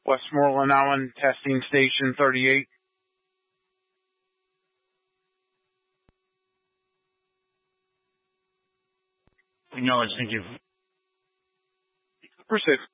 Westmoreland Island, testing station 38. Acknowledge, thank you. Proceed.